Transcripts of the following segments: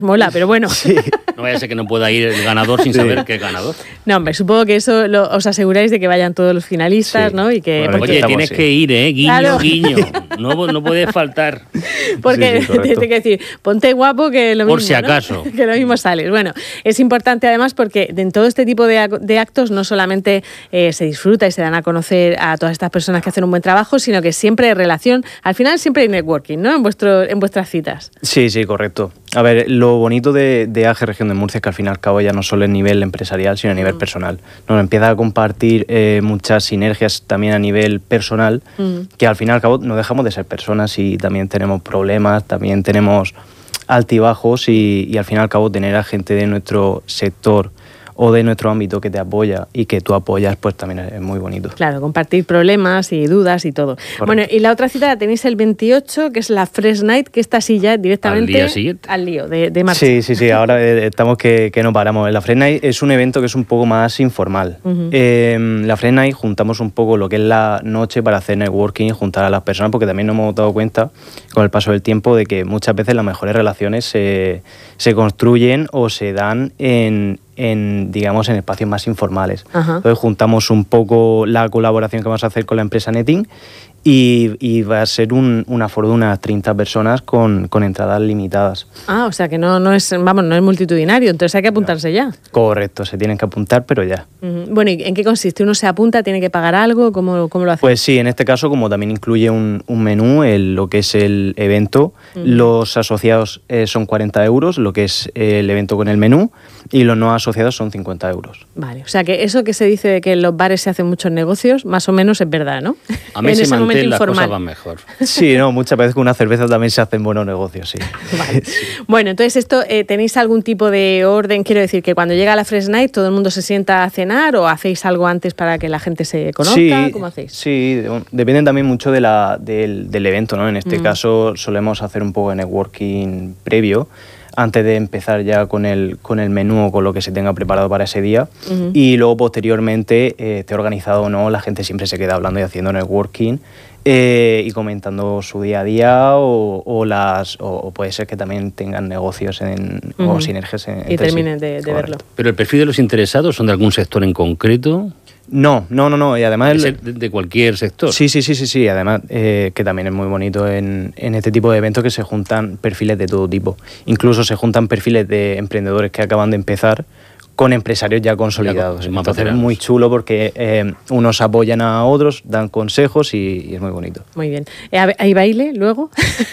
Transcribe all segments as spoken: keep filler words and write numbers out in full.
mola, pero bueno. Sí. No vaya a ser que no pueda ir el ganador sin sí. saber qué ganador. No, hombre, supongo que eso lo, os aseguráis de que vayan todos los finalistas, Sí. ¿no? Y que, Bueno, porque, Oye, estamos, tienes sí. que ir, ¿eh? Guiño, Claro. guiño. No, no puedes faltar. porque Sí, sí, correcto. tienes que decir, ponte guapo que lo Por mismo, si ¿no? acaso. Que lo mismo sales. Bueno, es importante además porque en todo este tipo de, ac- de actos no solamente eh, se disfruta y se dan a conocer a todas estas personas que hacen un buen trabajo, sino que siempre hay relación, al final siempre hay networking, ¿no? En, vuestro, en vuestras citas. Sí, sí, correcto. A ver, lo bonito de, de A G Región de Murcia es que al fin y al cabo ya no solo a nivel empresarial, sino a nivel mm. personal. Nos empieza a compartir eh, muchas sinergias también a nivel personal, mm. que al fin y al cabo no dejamos de ser personas y también tenemos problemas, también tenemos altibajos y, y al fin y al cabo tener a gente de nuestro sector o de nuestro ámbito que te apoya y que tú apoyas, pues también es muy bonito. Claro, compartir problemas y dudas y todo. Correcto. Bueno, y la otra cita la tenéis el veintiocho, que es la Fresh Night, que esta sí ya directamente al día siguiente. Al lío de, de marcha. Sí, sí, sí, ahora estamos que, que no paramos. La Fresh Night es un evento que es un poco más informal. Uh-huh. Eh, la Fresh Night juntamos un poco lo que es la noche para hacer networking y juntar a las personas, porque también nos hemos dado cuenta con el paso del tiempo de que muchas veces las mejores relaciones se, se construyen o se dan en en, digamos, en espacios más informales. Ajá. Entonces juntamos un poco la colaboración que vamos a hacer con la empresa Netting y, y va a ser un, un aforo de unas treinta personas con, con entradas limitadas. Ah, o sea que no, no es, vamos, no es multitudinario, entonces hay que apuntarse no. ya. Correcto, se tienen que apuntar, pero ya. Uh-huh. Bueno, ¿y en qué consiste? ¿Uno se apunta, tiene que pagar algo? ¿Cómo, cómo lo hace? Pues sí, en este caso, como también incluye un, un menú, el, lo que es el evento, uh-huh. los asociados eh, son cuarenta euros, lo que es el evento con el menú, y los no asociados son cincuenta euros. Vale, o sea que eso que se dice de que en los bares se hacen muchos negocios, más o menos es verdad, ¿no? A mí se mantiene las cosas van mejor. Sí, no, muchas veces con una cerveza también se hacen buenos negocios, sí. Vale. Sí. Bueno, entonces esto, eh, ¿tenéis algún tipo de orden? Quiero decir, que cuando llega la Fresh Night todo el mundo se sienta a cenar o hacéis algo antes para que la gente se conozca, sí, ¿cómo hacéis? Sí, depende también mucho de la, del, del evento, ¿no? En este mm. caso solemos hacer un poco de networking previo, antes de empezar ya con el, con el menú o con lo que se tenga preparado para ese día. Uh-huh. Y luego, posteriormente, eh, esté organizado o no, la gente siempre se queda hablando y haciendo networking eh, y comentando su día a día o, o, las, o, o puede ser que también tengan negocios en, uh-huh. o sinergias en, y terminen sí. de, de verlo. ¿Pero el perfil de los interesados son de algún sector en concreto? No, no, no, no. Y además el, de, de cualquier sector. Sí, sí, sí, sí, sí. Además, eh, que también es muy bonito en, en este tipo de eventos que se juntan perfiles de todo tipo. Incluso se juntan perfiles de emprendedores que acaban de empezar con empresarios ya consolidados. Ya, entonces es muy chulo porque eh, unos apoyan a otros, dan consejos y, y es muy bonito. Muy bien. ¿Hay baile luego?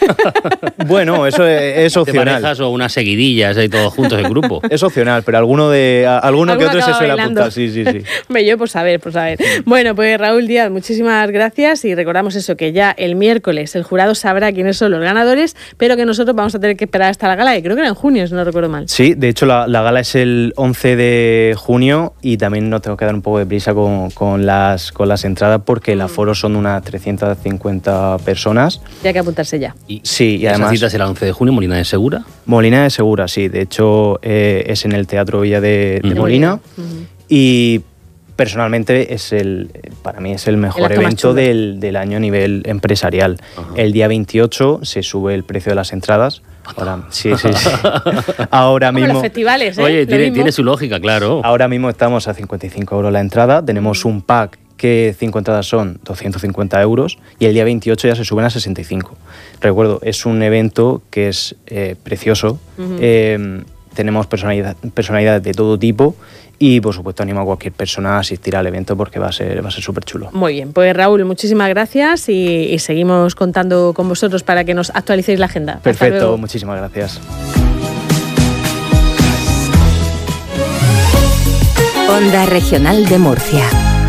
Bueno, eso es, es opcional. ¿Te parejas o unas seguidillas ahí todos juntos en grupo? Es opcional, pero alguno de a, alguno que otro se suele bailando. Apuntar. Sí, sí, sí. Me yo por saber, por saber. Bueno, pues Raúl Díaz, muchísimas gracias y recordamos eso, que ya el miércoles el jurado sabrá quiénes son los ganadores, pero que nosotros vamos a tener que esperar hasta la gala, que creo que era en junio, si no recuerdo mal. Sí, de hecho la, la gala es el once de junio y también nos tengo que dar un poco de prisa con, con, las, con las entradas porque el aforo son unas trescientas cincuenta personas. Y hay que apuntarse ya. Y, sí, y además... ¿Esa cita será el once de junio, Molina de Segura? Molina de Segura, sí. De hecho, eh, es en el Teatro Villa de, de uh-huh. Molina. Uh-huh. Y personalmente es el, para mí es el mejor el evento del, del año a nivel empresarial. Uh-huh. El día veintiocho se sube el precio de las entradas. Ahora, sí, sí, sí. Ahora Como mismo. Los festivales, ¿eh? Oye, tiene, tiene su lógica, claro. Ahora mismo estamos a cincuenta y cinco euros la entrada. Tenemos un pack que cinco entradas son doscientos cincuenta euros y el día veintiocho ya se suben a sesenta y cinco. Recuerdo, es un evento que es eh, precioso. Uh-huh. Eh, tenemos personalidad, personalidades de todo tipo. Y, por supuesto, animo a cualquier persona a asistir al evento porque va a ser va a ser súper chulo. Muy bien, pues Raúl, muchísimas gracias y, y seguimos contando con vosotros para que nos actualicéis la agenda. Perfecto, muchísimas gracias. Onda Regional de Murcia.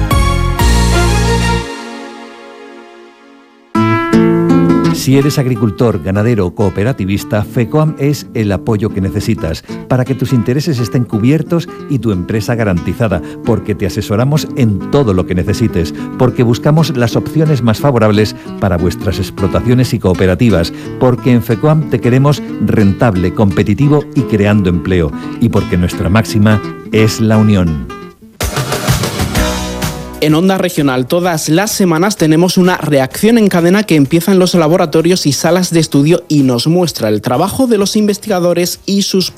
Si eres agricultor, ganadero o cooperativista, FECOAM es el apoyo que necesitas para que tus intereses estén cubiertos y tu empresa garantizada, porque te asesoramos en todo lo que necesites, porque buscamos las opciones más favorables para vuestras explotaciones y cooperativas, porque en FECOAM te queremos rentable, competitivo y creando empleo, y porque nuestra máxima es la unión. En Onda Regional, todas las semanas tenemos una reacción en cadena que empieza en los laboratorios y salas de estudio y nos muestra el trabajo de los investigadores y sus